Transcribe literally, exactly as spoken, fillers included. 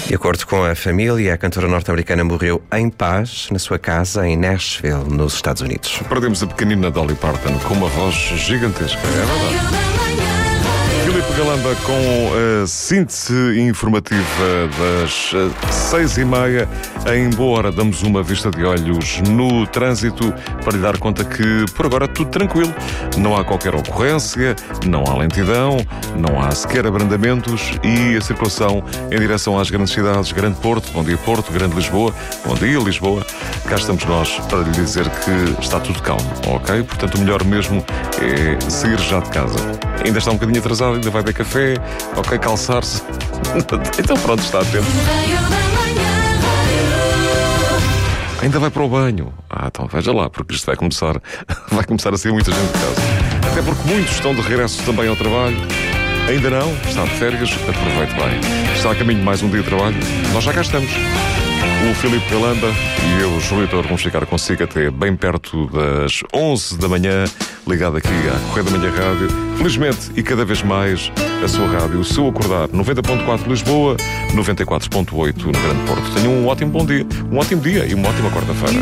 De acordo com a família, a cantora norte-americana morreu em paz na sua casa em Nashville, nos Estados Unidos. Perdemos a pequenina Dolly Parton com uma voz gigantesca, é verdade. Filipe Galamba com a síntese informativa das seis e meia. Em boa hora damos uma vista de olhos no trânsito para lhe dar conta que por agora tudo tranquilo. Não há qualquer ocorrência, não há lentidão, não há sequer abrandamentos e a circulação em direção às grandes cidades. Grande Porto, bom dia Porto, Grande Lisboa, bom dia Lisboa. Cá estamos nós para lhe dizer que está tudo calmo, ok? Portanto o melhor mesmo é sair já de casa. Ainda está um bocadinho atrasado, ainda vai beber café, ok, calçar-se. Então pronto, está atento. Ainda vai para o banho. Ah, então veja lá, porque isto vai começar, vai começar a sair muita gente de casa. Até porque muitos estão de regresso também ao trabalho. Ainda não, está de férias, aproveite bem. Está a caminho de mais um dia de trabalho. Nós já cá estamos. O Filipe Galamba e eu, Júlio Touro, vamos ficar consigo até bem perto das onze da manhã, ligado aqui à Correio da Manhã Rádio. Felizmente, e cada vez mais, a sua rádio, o seu acordar, noventa ponto quatro Lisboa, noventa e quatro ponto oito no Grande Porto. Tenham um ótimo bom dia, um ótimo dia e uma ótima quarta-feira.